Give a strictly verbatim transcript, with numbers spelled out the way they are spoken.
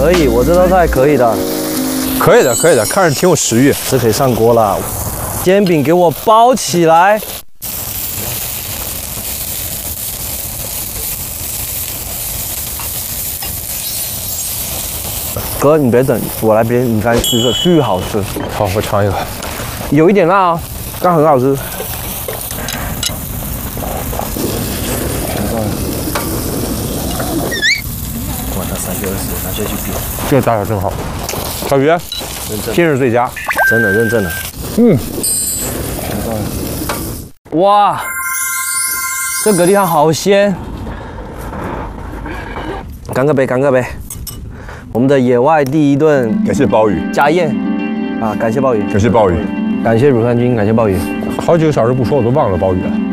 可以，我这道菜可以的， 可以的，可以的，看着挺有食欲。 这可以上锅了。煎饼给我包起来。哥，你别等，我来别，你来吃这巨好吃。 好，我尝一个。 有一点辣哦，但很好吃。哇，它三九二十，拿下去比。 这个大小正好。小鱼，今日最佳， 真的认证的。 嗯。 哇，这蛤蜊汤好鲜。干个杯，干个杯。我们的野外第一顿， 感谢鲍鱼， 家宴啊！感谢鲍鱼， 感谢鲍鱼， 感谢乳酸菌，感谢鲍鱼。 好几个小时不说，我都忘了鲍鱼了。